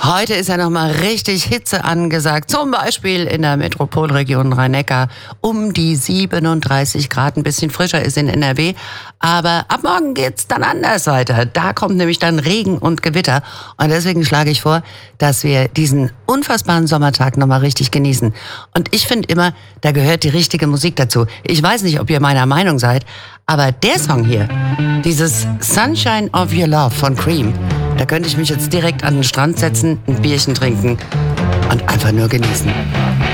Heute ist ja nochmal richtig Hitze angesagt. Zum Beispiel in der Metropolregion Rhein-Neckar um die 37 Grad. Ein bisschen frischer ist in NRW. Aber ab morgen geht's dann anders weiter. Da kommt nämlich dann Regen und Gewitter. Und deswegen schlage ich vor, dass wir diesen unfassbaren Sommertag nochmal richtig genießen. Und ich finde immer, da gehört die richtige Musik dazu. Ich weiß nicht, ob ihr meiner Meinung seid, aber der Song hier, dieses Sunshine of Your Love von Cream, da könnte ich mich jetzt direkt an den Strand setzen, ein Bierchen trinken und einfach nur genießen.